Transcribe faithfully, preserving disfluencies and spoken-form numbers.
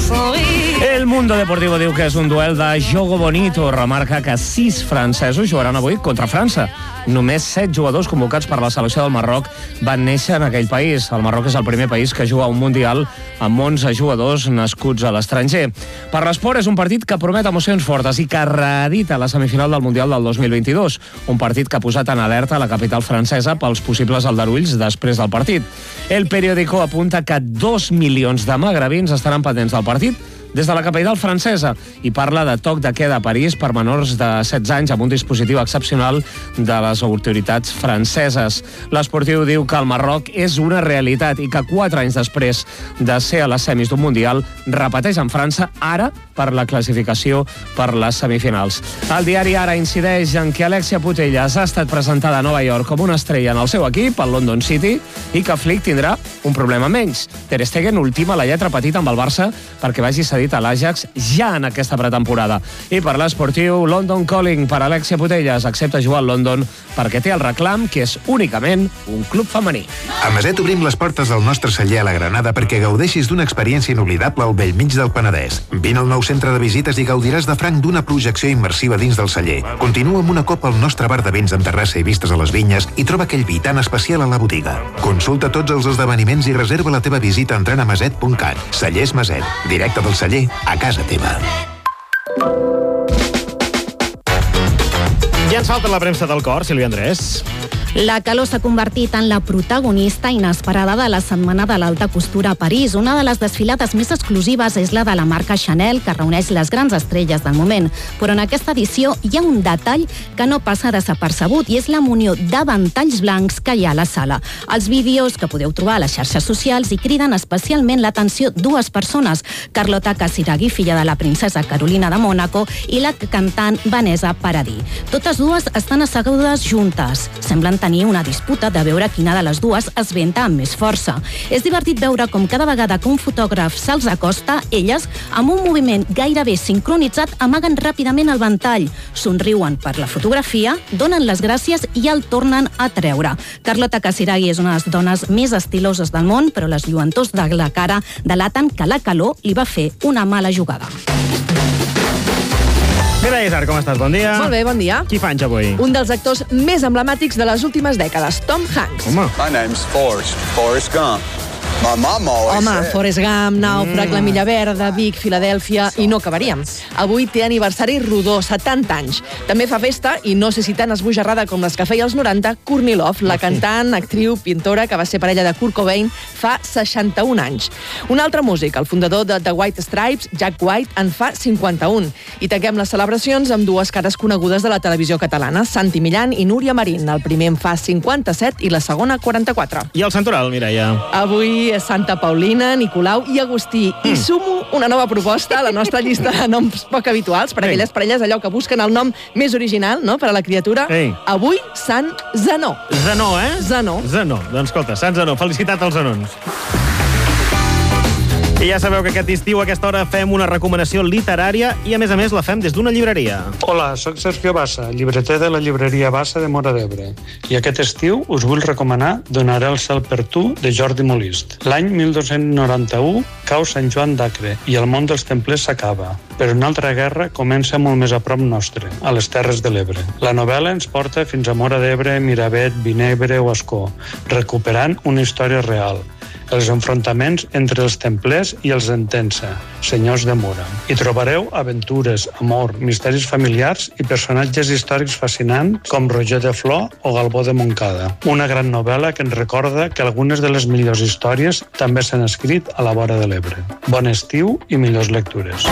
El Mundo Deportivo diu que és un duel de jogo bonito. Remarca que sis francesos jugaran avui contra França. Només set jugadors convocats per la selecció del Marroc van néixer en aquell país. El Marroc és el primer país que juga un Mundial amb onze jugadors nascuts a l'estranger. Per l'esport és un partit que promet emocions fortes i que reedita la semifinal del Mundial del dos mil vint-i-dos. Un partit que ha posat en alerta la capital francesa pels possibles aldarulls després del partit. El periòdico apunta que dos milions de magrebins estaran pendents del partit des de la capital francesa i parla de toc de queda a París per menors de setze anys amb un dispositiu excepcional de les autoritats franceses. L'Esportiu diu que el Marroc és una realitat i que quatre anys després de ser a les semis d'un Mundial repeteix en França ara per la classificació per les semifinals. El diari Ara incideix en que Alexia Putellas ha estat presentada a Nova York com una estrella en el seu equip, el London City, i que Flick tindrà un problema menys. Ter Stegen ultima la lletra petita amb el Barça perquè vagi cedit a l'Ajax ja en aquesta pretemporada. I per l'Esportiu, London Calling per Alexia Putellas. Accepta jugar al London perquè té el reclam que és únicament un club femení. A Maset obrim les portes del nostre celler a la Granada perquè gaudeixis d'una experiència inoblidable al bell mig del Penedès. Vine al nou centre de visites i gaudiràs de franc d'una projecció immersiva dins del celler. Continua amb una copa al nostre bar de vins amb terrassa i vistes a les vinyes i troba aquell vi tan especial a la botiga. Consulta tots els esdeveniments i reserva la teva visita entrant a maset punt cat. Cellers Maset, directe del celler a casa teva. Ja ens falta la premsa del cor, Sílvia Andrés. La calor s'ha convertit en la protagonista inesperada de la Setmana de l'Alta Costura a París. Una de les desfilades més exclusives és la de la marca Chanel, que reuneix les grans estrelles del moment. Però en aquesta edició hi ha un detall que no passa desapercebut i és la munió de ventalls blancs que hi ha a la sala. Els vídeos que podeu trobar a les xarxes socials hi criden especialment l'atenció dues persones, Carlota Casiraghi, filla de la princesa Carolina de Mònaco, i la cantant Vanessa Paradis. Totes dues estan assegudes juntes. Semblen tenir una disputa de veure quina de les dues es venta amb més força. És divertit veure com cada vegada que un fotògraf se'ls acosta, elles, amb un moviment gairebé sincronitzat, amaguen ràpidament el ventall, somriuen per la fotografia, donen les gràcies i el tornen a treure. Carlota Casiraghi és una de les dones més estiloses del món, però les lluentors de la cara delaten que la calor li va fer una mala jugada. Mira, Isar, com estàs? Bon dia. Molt bé, bon dia. Qui fa anys avui? Un dels actors més emblemàtics de les últimes dècades, Tom Hanks. Home. My name's Forrest, Forrest Gump. My mom always Home, said... Forrest Gump, Nàufrag, Mm. La Milla Verda, Vic, Filadèlfia, i no acabaríem. Avui té aniversari rodó, setanta anys. També fa festa, i no sé si tan esbojarrada com les que feia als noranta, Courtney Love, la cantant, actriu, pintora, que va ser parella de Kurt Cobain fa seixanta-un anys. Un altre músic, el fundador de The White Stripes, Jack White, en fa cinquanta-un. I tanquem les celebracions amb dues cares conegudes de la televisió catalana, Santi Millán i Núria Marín. El primer en fa cinquanta-set i la segona quaranta-quatre. I el santoral, Mireia? Avui és Santa Paulina, Nicolau i Agustí. Mm. I sumo una nova proposta a la nostra llista de noms poc habituals per a aquelles parelles allò que busquen el nom més original, no?, per a la criatura. Ei. Avui, Sant Zenó. Zenó, eh? Zenó. Zenó. Doncs escolta, Sant Zenó, felicitat als zenons. I ja sabeu que aquest estiu a aquesta hora fem una recomanació literària i, a més a més, la fem des d'una llibreria. Hola, sóc Sergio Bassa, llibreter de la llibreria Bassa de Móra d'Ebre. I aquest estiu us vull recomanar Donaré el cel per tu, de Jordi Molist. L'any mil dos-cents noranta-u cau Sant Joan d'Acre i el món dels templers s'acaba. Però una altra guerra comença molt més a prop nostre, a les Terres de l'Ebre. La novel·la ens porta fins a Móra d'Ebre, Miravet, Vinebre o Ascó, recuperant una història real. Els enfrontaments entre els templers i els Entença, senyors de Mura. Hi trobareu aventures, amor, misteris familiars i personatges històrics fascinants com Roger de Flor o Galbó de Montcada. Una gran novel·la que ens recorda que algunes de les millors històries també s'han escrit a la vora de l'Ebre. Bon estiu i millors lectures.